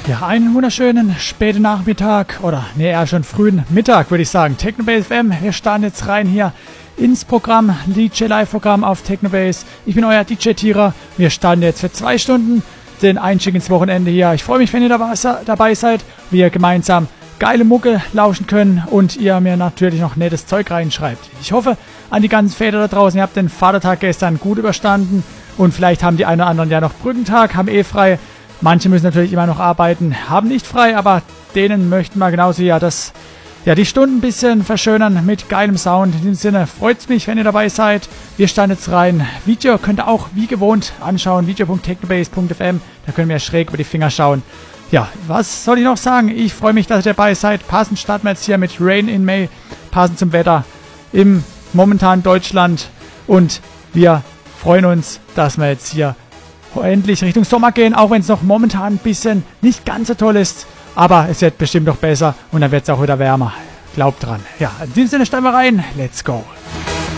Ja, einen wunderschönen späten Nachmittag oder eher schon frühen Mittag, würde ich sagen. Technobase FM, wir starten jetzt rein hier ins Programm, DJ Live Programm auf Technobase. Ich bin euer DJ Tira. Wir starten jetzt für 2 Stunden den Einstieg ins Wochenende hier. Ich freue mich, wenn ihr dabei seid, wir gemeinsam geile Mucke lauschen können und ihr mir natürlich noch nettes Zeug reinschreibt. Ich hoffe, an die ganzen Väter da draußen, ihr habt den Vatertag gestern gut überstanden und vielleicht haben die einen oder anderen ja noch Brückentag, haben frei. Manche müssen natürlich immer noch arbeiten, haben nicht frei, aber denen möchten wir genauso die Stunden ein bisschen verschönern mit geilem Sound. In diesem Sinne freut es mich, wenn ihr dabei seid. Wir starten jetzt rein. Video könnt ihr auch wie gewohnt anschauen, video.technobase.fm, da können wir schräg über die Finger schauen. Ja, was soll ich noch sagen? Ich freue mich, dass ihr dabei seid. Passend starten wir jetzt hier mit Rain in May, passend zum Wetter im momentanen Deutschland. Und wir freuen uns, dass wir jetzt hier endlich Richtung Sommer gehen, auch wenn es noch momentan ein bisschen nicht ganz so toll ist. Aber es wird bestimmt noch besser und dann wird es auch wieder wärmer. Glaubt dran. Ja, in diesem Sinne starten wir rein. Let's go.